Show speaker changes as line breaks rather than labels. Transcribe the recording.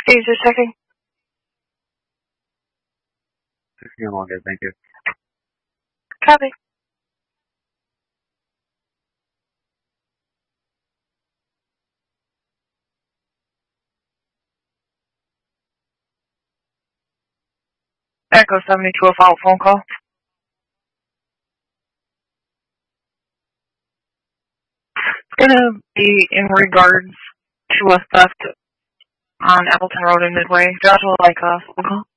Phaser checking.
You're all good, thank you.
Copy. Echo 72, a follow-up phone call. It's going to be in regards to a theft on Appleton Road in Midway. Joshua, like a phone call?